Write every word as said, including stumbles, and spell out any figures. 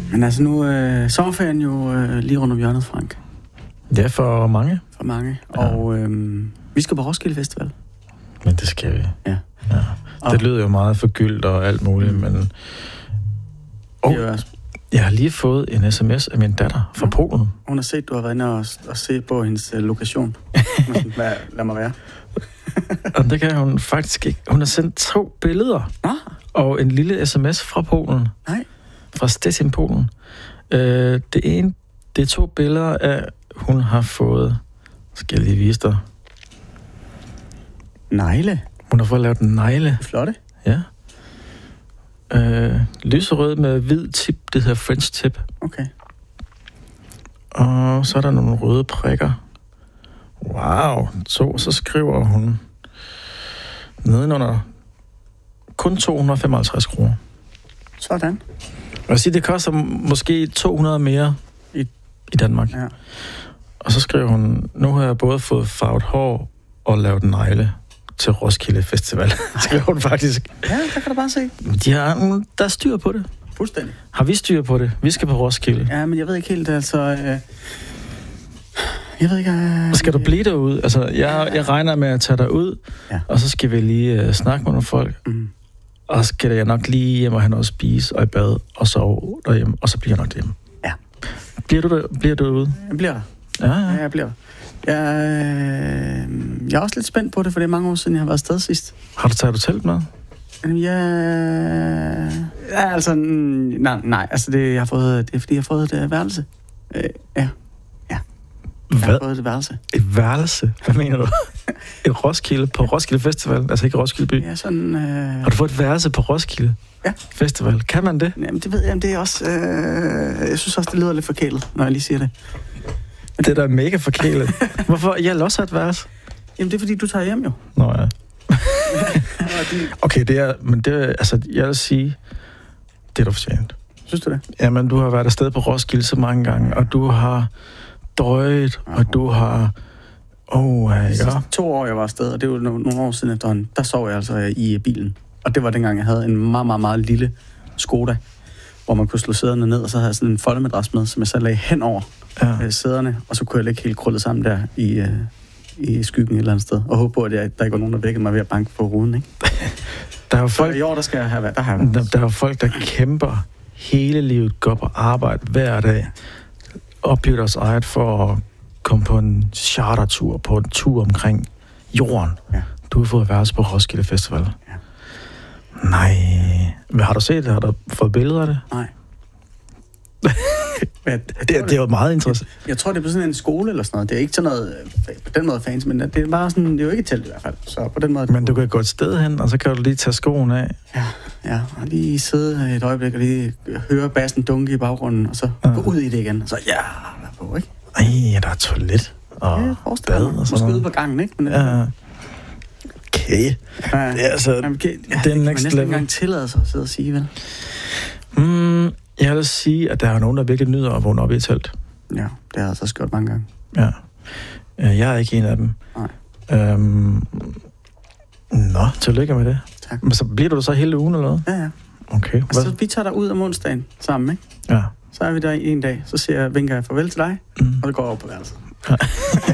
Men altså nu øh, sommerferien jo øh, lige rundt om hjørnet, Frank. Det er for mange. For mange. Ja. Og øh, vi skal på Roskilde Festival. Men det skal vi. Ja. ja. Det lyder jo meget forgyldt og alt muligt, mm. men... Oh, jeg har lige fået en sms af min datter fra ja. Polen. Hun har set, du har været inde og, og se på hendes uh, lokation. Hvad, lad mig være. Og det kan hun faktisk ikke. Hun har sendt to billeder. Ah. Og en lille sms fra Polen. Nej. Fra Stettin, Polen. Øh, det ene, det er to billeder af, hun har fået... Skal jeg lige vise dig? Negle? Hun har fået lavet en negle. Flotte. Ja. Øh, lyserød med hvid tip, det hedder French tip. Okay. Og så er der nogle røde prikker. Wow. Så, så skriver hun nedenunder kun to hundrede og femoghalvtreds kroner. Sådan. Og jeg siger, det koster måske to hundrede mere i, i Danmark. Ja. Og så skriver hun, nu har jeg både fået farvet hår og lavet negle til Roskilde Festival. Skriver hun faktisk. Ja, der kan du bare se. De har, der er styr på det. Fuldstændig. Har vi styr på det? Vi skal på Roskilde. Ja, men jeg ved ikke helt, altså... Øh... Jeg ved ikke... Øh... Skal du blive derude? Altså, jeg, jeg regner med at tage dig ud, ja. Og så skal vi lige uh, snakke med nogle folk. Mm. Og så skal jeg nok lige hjem og have noget at spise og i bad, og sove derhjemme, og så bliver jeg nok derhjemme. Ja. Bliver du, der, bliver du derude? Jeg bliver der. Ja, ja. Ja, jeg bliver der. Jeg, øh... jeg er også lidt spændt på det, for det er mange år siden, jeg har været afsted sidst. Har du taget du telt med? Ja, ja altså, nej, nej, altså det, jeg har fået, det er fordi, jeg har fået et værelse. Øh, ja, ja. Jeg Hvad? har fået et værelse. Et værelse? Hvad mener du? Et Roskilde på Roskilde Festival? Altså ikke Roskilde by? Ja, sådan... Øh... Har du fået et værelse på Roskilde ja. Festival? Kan man det? Jamen, det ved jeg, det er også... Øh... Jeg synes også, det lyder lidt forkælet, når jeg lige siger det. Det er da mega forkælet. Hvorfor? Jeg vil også have et værelse. Jamen, det er fordi, du tager hjem jo. Nå ja. Okay, det er, men det er, altså, jeg vil sige, det er du fortjent. Synes du det? Jamen, du har været afsted på Roskilde så mange gange, og du har døjet, uh-huh. og du har... Åh, oh, ja. Sidste to år, jeg var afsted, og det var nogle år siden efterhånden, der sov jeg altså i bilen. Og det var dengang, jeg havde en meget, meget, meget lille Skoda, hvor man kunne slå sæderne ned, og så havde jeg sådan en foldemadras med, som jeg så lagde hen over ja. sæderne, og så kunne jeg lægge helt krøllet sammen der i... Øh, i skyggen et eller andet sted, og håbe på, at jeg, der ikke var nogen, der vækkede mig ved at banke på ruden, ikke? Der er jo folk, så i år, der skal jeg have været. Der, har jeg der, der er jo folk, der kæmper hele livet, går på arbejde hver dag, opbygger deres eget for at komme på en chartertur, på en tur omkring jorden. Ja. Du har fået værelse på Roskilde Festival. Ja. Nej. Hvad har du set det? Har du fået billeder af det? Nej. Jeg, det, det, det er jo meget interessant. Jeg, jeg tror, det er på sådan en skole eller sådan noget. Det er ikke sådan noget på den måde fans, men det er bare sådan, det er jo ikke et telt i hvert fald. Så på den måde. Men du kan gå et sted hen, og så kan du lige tage skoen af. Ja, ja, og lige sidde et øjeblik og lige høre bassen dunke i baggrunden, og så ja. gå ud i det igen. Og så ja, der er på, ikke? Ej, der er toilet og ja, bad og sådan noget. Ude på gangen, ikke? Men, ja. Okay. Ja, det er altså, ja, okay. Ja, det er next level. Man næsten ikke engang tillade sig at sidde og sige, vel? Mm, jeg vil sige, at der er nogen, der virkelig nyder at vågne op i et telt. Ja, det har jeg altså gjort mange gange. Ja. Jeg er ikke en af dem. Nej. Øhm, nå, tillykke med det. Tak. Men så bliver du så hele ugen, eller hvad? Ja, ja. Okay. Altså, så vi tager dig ud om onsdagen sammen, ikke? Ja. Så er vi der i en dag. Så siger jeg, vinker jeg farvel til dig, mm. og det går over på værelset. Ja.